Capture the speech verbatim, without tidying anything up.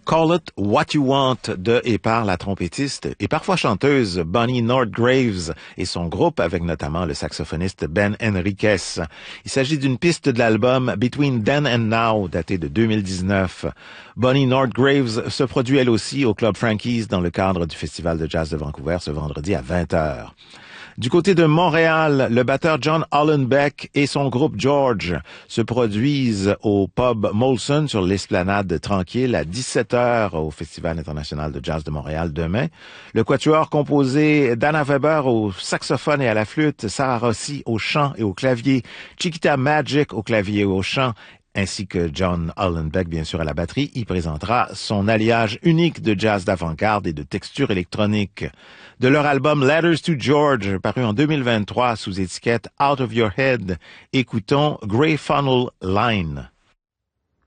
Call It What You Want de et par la trompettiste et parfois chanteuse Bonnie Nordgraves et son groupe avec notamment le saxophoniste Ben Henriquez. Il s'agit d'une piste de l'album Between Then and Now daté de deux mille dix-neuf. Bonnie Nordgraves se produit elle aussi au Club Frankie's dans le cadre du Festival de Jazz de Vancouver ce vendredi à vingt heures. Du côté de Montréal, le batteur John Hollenbeck et son groupe George se produisent au pub Molson sur l'esplanade Tranquille à dix-sept heures au Festival international de jazz de Montréal demain. Le quatuor composé d'Anna Weber au saxophone et à la flûte, Sarah Rossi au chant et au clavier, Chiquita Magic au clavier et au chant, ainsi que John Hollenbeck, bien sûr, à la batterie, y présentera son alliage unique de jazz d'avant-garde et de texture électronique. De leur album Letters to George, paru en deux mille vingt-trois sous étiquette Out of Your Head, écoutons Grey Funnel Line.